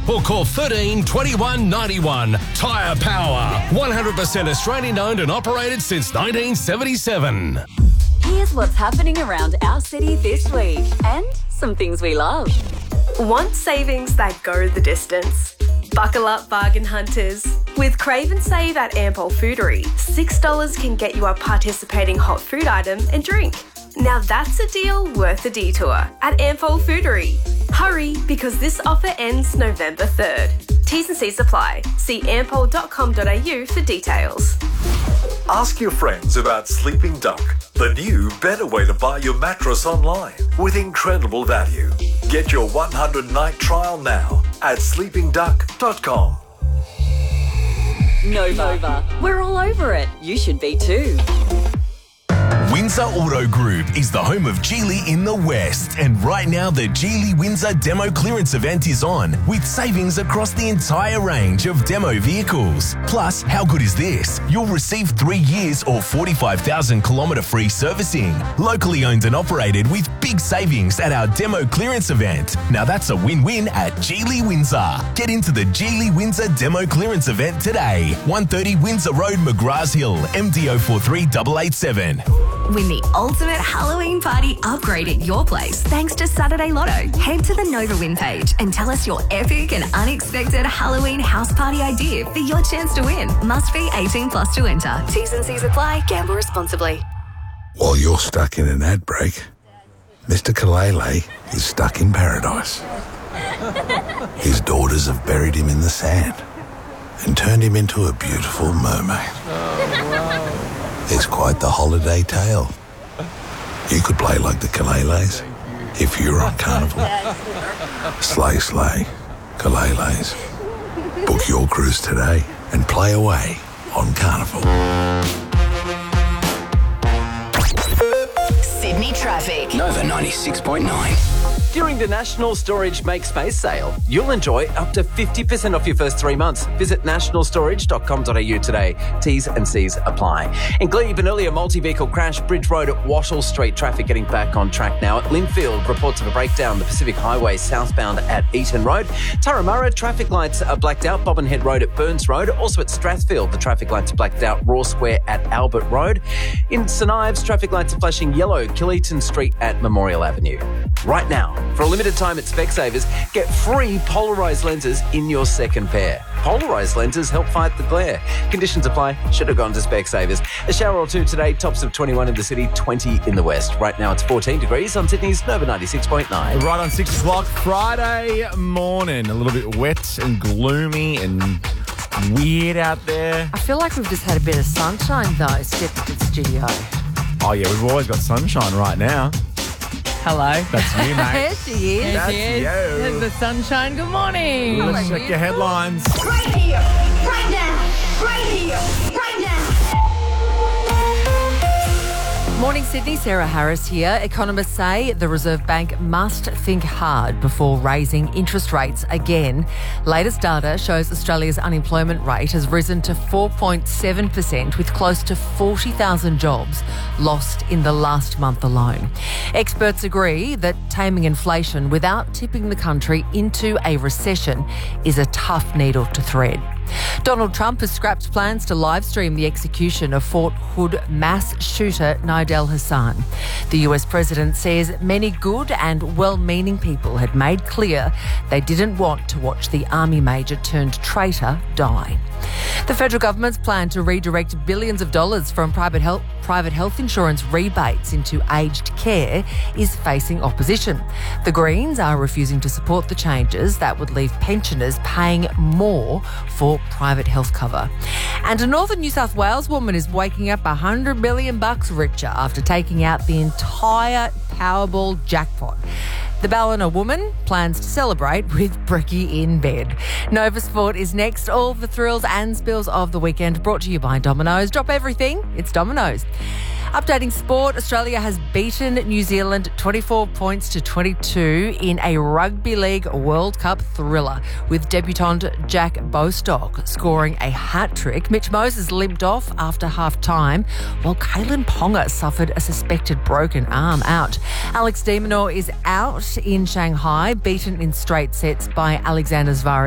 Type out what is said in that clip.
or call 13 21 91. Tyre Power. 100% Australian owned and operated since 1977. Here's what's happening around our city this week and some things we love. Want savings that go the distance? Buckle up, bargain hunters. With Crave and Save at Ampol Foodery, $6 can get you a participating hot food item and drink. Now that's a deal worth a detour at Ampol Foodery. Hurry, because this offer ends November 3rd. T's and C's apply. See ampol.com.au for details. Ask your friends about Sleeping Duck, the new, better way to buy your mattress online with incredible value. Get your 100-night trial now at sleepingduck.com. Nova. We're all over it. You should be too. Windsor Auto Group is the home of Geely in the West, and right now the Geely Windsor Demo Clearance event is on with savings across the entire range of demo vehicles. Plus, how good is this? You'll receive 3 years or 45,000 kilometre free servicing. Locally owned and operated with big savings at our Demo Clearance event. Now that's a win-win at Geely Windsor. Get into the Geely Windsor Demo Clearance event today. 130 Windsor Road, McGraths Hill, MDO 43887. Win the ultimate Halloween party upgrade at your place thanks to Saturday Lotto. Head to the Nova Win page and tell us your epic and unexpected Halloween house party idea for your chance to win. Must be 18 plus to enter. T's and C's apply. Gamble responsibly. While you're stuck in an ad break, Mr. Kalele is stuck in paradise. His daughters have buried him in the sand and turned him into a beautiful mermaid. It's quite the holiday tale. You could play like the Kaleles if you're on Carnival. Slay, slay, Kaleles. Book your cruise today and play away on Carnival. Sydney traffic. Nova 96.9. During the National Storage Make Space sale, you'll enjoy up to 50% off your first 3 months. Visit nationalstorage.com.au today. T's and C's apply. In Glebe, an earlier multi-vehicle crash, Bridge Road at Wattle Street. Traffic getting back on track now. At Linfield, reports of a breakdown. The Pacific Highway southbound at Eaton Road. Turramurra, traffic lights are blacked out. Bobbin Head Road at Burns Road. Also at Strathfield, the traffic lights are blacked out. Raw Square at Albert Road. In St Ives, traffic lights are flashing yellow. Killeaton Street at Memorial Avenue. Right now, for a limited time at Specsavers, get free polarised lenses in your second pair. Polarised lenses help fight the glare. Conditions apply. Should have gone to Specsavers. A shower or two today, tops of 21 in the city, 20 in the west. Right now it's 14 degrees on Sydney's Nova 96.9. Right on 6 o'clock, Friday morning. A little bit wet and gloomy and weird out there. I feel like we've just had a bit of sunshine, though, stepped into the studio. Oh, yeah, we've always got sunshine right now. Hello. That's you, mate. Here she is. That's she is. you. There's the sunshine. Good morning. Let's check your headlines. Right here, right now, right here, right now. Morning, Sydney. Sarah Harris here. Economists say the Reserve Bank must think hard before raising interest rates again. Latest data shows Australia's unemployment rate has risen to 4.7%, with close to 40,000 jobs lost in the last month alone. Experts agree that taming inflation without tipping the country into a recession is a tough needle to thread. Donald Trump has scrapped plans to live stream the execution of Fort Hood mass shooter Nidal Hassan. The US president says many good and well-meaning people had made clear they didn't want to watch the army major turned traitor die. The federal government's plan to redirect billions of dollars from private health insurance rebates into aged care is facing opposition. The Greens are refusing to support the changes that would leave pensioners paying more for private health cover. And a northern New South Wales woman is waking up $100 million richer after taking out the entire Powerball jackpot. The Ballina woman plans to celebrate with brekkie in bed. Nova Sport is next. All the thrills and spills of the weekend brought to you by Domino's. Drop everything, it's Domino's. Updating sport, Australia has beaten New Zealand 24 points to 22 in a Rugby League World Cup thriller, with debutant Jack Bostock scoring a hat-trick. Mitch Moses limped off after half-time, while Kalen Ponga suffered a suspected broken arm out. Alex de Minaur is out in Shanghai, beaten in straight sets by Alexander Zverev.